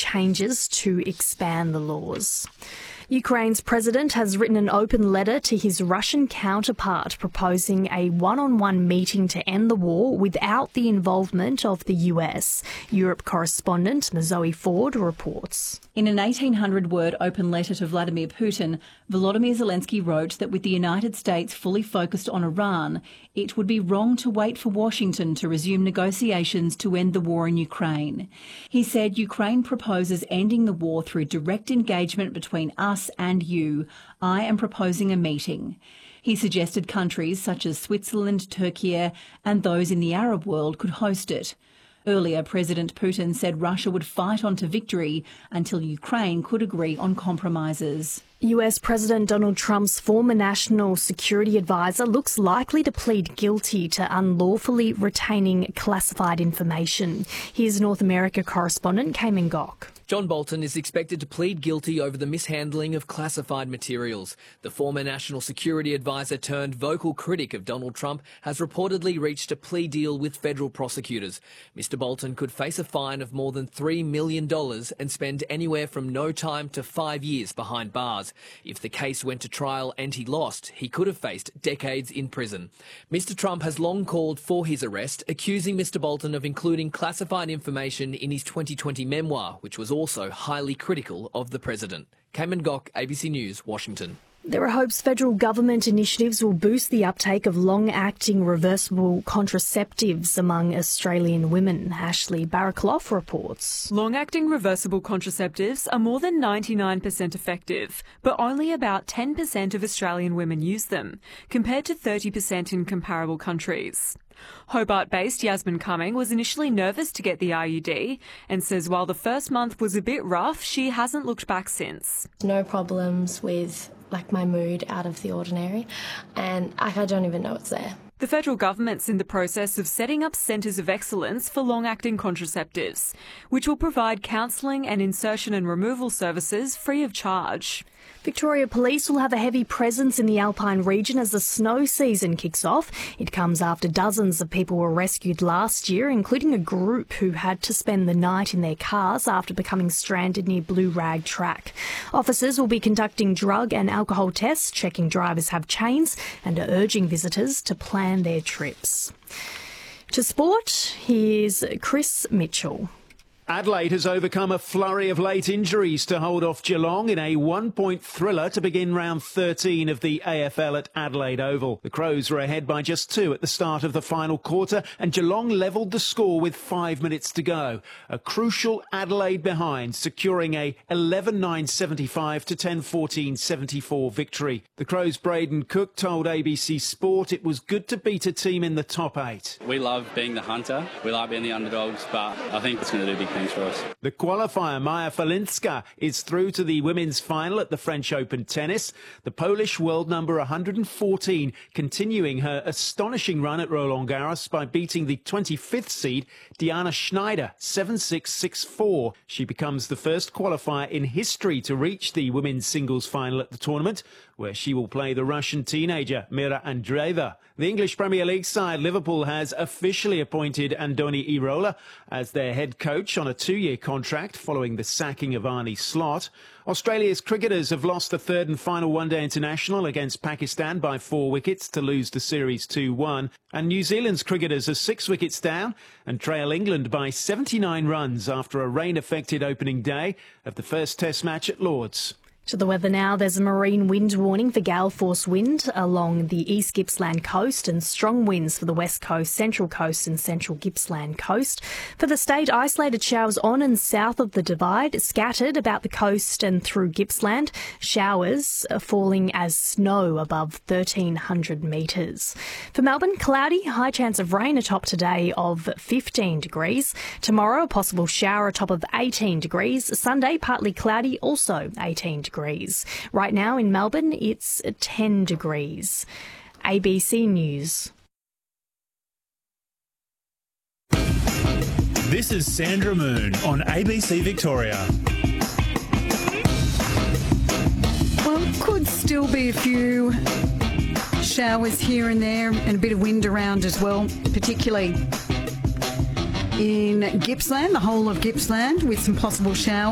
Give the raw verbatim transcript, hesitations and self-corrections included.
changes to expand the laws. Ukraine's president has written an open letter to his Russian counterpart proposing a one-on-one meeting to end the war without the involvement of the U S. Europe correspondent Zoe Ford reports. In an eighteen hundred word open letter to Vladimir Putin, Volodymyr Zelensky wrote that with the United States fully focused on Iran, it would be wrong to wait for Washington to resume negotiations to end the war in Ukraine. He said Ukraine proposes ending the war through direct engagement between us and you. I am proposing a meeting. He suggested countries such as Switzerland, Turkey and those in the Arab world could host it. Earlier, President Putin said Russia would fight on to victory until Ukraine could agree on compromises. U S President Donald Trump's former national security advisor looks likely to plead guilty to unlawfully retaining classified information. Here's North America correspondent Cayman Gok. John Bolton is expected to plead guilty over the mishandling of classified materials. The former national security advisor turned vocal critic of Donald Trump has reportedly reached a plea deal with federal prosecutors. Mister Bolton could face a fine of more than three million dollars and spend anywhere from no time to five years behind bars. If the case went to trial and he lost, he could have faced decades in prison. Mister Trump has long called for his arrest, accusing Mister Bolton of including classified information in his twenty twenty memoir, which was also highly critical of the president. Cayman Gok, A B C News, Washington. There are hopes federal government initiatives will boost the uptake of long-acting reversible contraceptives among Australian women. Ashley Barakloff reports. Long-acting reversible contraceptives are more than ninety-nine percent effective, but only about ten percent of Australian women use them, compared to thirty percent in comparable countries. Hobart-based Yasmin Cumming was initially nervous to get the I U D and says while the first month was a bit rough, she hasn't looked back since. No problems with like my mood out of the ordinary, and I don't even know it's there. The federal government's in the process of setting up centres of excellence for long-acting contraceptives, which will provide counselling and insertion and removal services free of charge. Victoria Police will have a heavy presence in the Alpine region as the snow season kicks off. It comes after dozens of people were rescued last year, including a group who had to spend the night in their cars after becoming stranded near Blue Rag Track. Officers will be conducting drug and alcohol tests, checking drivers have chains, and are urging visitors to plan their trips. To sport, here's Chris Mitchell. Adelaide has overcome a flurry of late injuries to hold off Geelong in a one-point thriller to begin round thirteen of the A F L at Adelaide Oval. The Crows were ahead by just two at the start of the final quarter, and Geelong levelled the score with five minutes to go. A crucial Adelaide behind, securing a eleven nine seventy-five to ten fourteen seventy-four victory. The Crows' Braden Cook told A B C Sport it was good to beat a team in the top eight. We love being the hunter, we like being the underdogs, but I think it's going to do big things for us. The qualifier, Maja Falinska, is through to the women's final at the French Open tennis. The Polish world number one hundred fourteen continuing her astonishing run at Roland Garros by beating the twenty-fifth seed Diana Schneider seven six six four. She becomes the first qualifier in history to reach the women's singles final at the tournament, where she will play the Russian teenager Mira Andreeva. The English Premier League side Liverpool has officially appointed Andoni Iraola as their head coach on a two-year contract following the sacking of Arne Slot. Australia's cricketers have lost the third and final one-day international against Pakistan by four wickets to lose the series two one. And New Zealand's cricketers are six wickets down and trail England by seventy-nine runs after a rain-affected opening day of the first Test match at Lord's. To the weather now, there's a marine wind warning for gale force wind along the East Gippsland coast and strong winds for the West Coast, Central Coast and Central Gippsland coast. For the state, isolated showers on and south of the Divide, scattered about the coast and through Gippsland. Showers are falling as snow above thirteen hundred metres. For Melbourne, cloudy, high chance of rain, a top today of fifteen degrees. Tomorrow, a possible shower, a top of eighteen degrees. Sunday, partly cloudy, also eighteen degrees. Right now in Melbourne, it's ten degrees. A B C News. This is Sandra Moon on A B C Victoria. Well, could still be a few showers here and there and a bit of wind around as well, particularly in Gippsland, the whole of Gippsland, with some possible showers.